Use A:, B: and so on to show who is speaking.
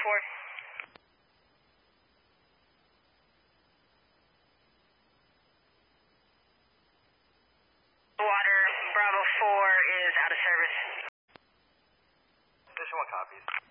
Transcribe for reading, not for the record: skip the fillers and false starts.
A: 4. Water, Bravo 4 is out of service.
B: Mission 1 copies.